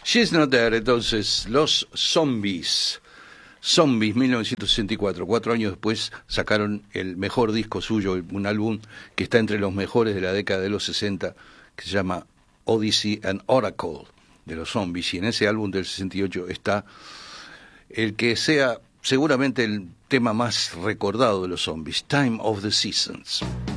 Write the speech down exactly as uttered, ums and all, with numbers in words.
She's Not There, entonces, Los Zombies. Zombies, mil novecientos sesenta y cuatro. Cuatro años después sacaron el mejor disco suyo, un álbum que está entre los mejores de la década de los sesenta, que se llama Odyssey and Oracle, de los Zombies. Y en ese álbum del sesenta y ocho está el que sea seguramente el tema más recordado de los Zombies, Time of the Seasons.